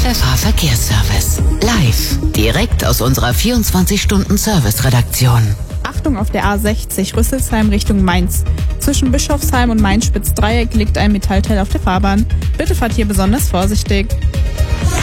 Pfeffer Verkehrsservice. Live, direkt aus unserer 24-Stunden-Service-Redaktion. Achtung auf der A60 Rüsselsheim Richtung Mainz. Zwischen Bischofsheim und Mainz-Spitz-Dreieck liegt ein Metallteil auf der Fahrbahn. Bitte fahrt hier besonders vorsichtig.